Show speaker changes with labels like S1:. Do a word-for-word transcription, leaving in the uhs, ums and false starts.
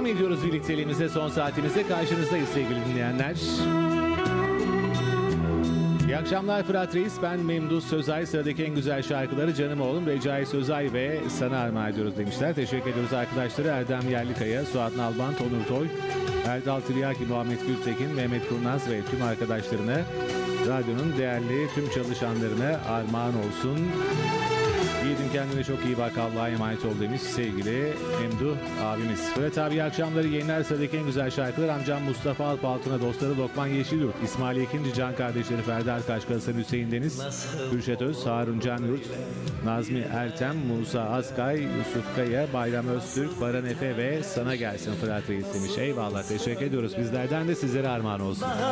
S1: ediyoruz birlikteliğimize. Son saatimizde karşınızdayız sevgili dinleyenler. İyi akşamlar Fırat Reis. Ben Memduh Sözay. Sıradaki en güzel şarkıları canım oğlum Recai Sözay ve sana armağan ediyoruz demişler. Teşekkür ediyoruz arkadaşları. Erdem Yerlikaya, Suat Nalbant, Onur Toy, Erdal Tiryaki, Muhammed Gültekin, Mehmet Kurnaz ve tüm arkadaşlarına, radyonun değerli tüm çalışanlarına armağan olsun. Yiğidim kendine çok iyi bak, Allah'a emanet ol demiş sevgili Memduh abimiz. Fırat abi iyi akşamları, yayınlar. Sıradaki en güzel şarkılar amcam Mustafa Alpaltın'a, dostları Lokman Yeşilyurt, İsmail Yekinci, Can kardeşleri Ferdi Arkaç, Hasan Hüseyin Deniz, Kürşet Öz, Harun Can Yurt, Nazmi Ertem, Musa Askay, Yusuf Kaya, Bayram Öztürk, Baran Efe ve sana gelsin Fırat Reis demiş. Eyvallah, teşekkür ediyoruz. Bizlerden de sizlere armağan olsun.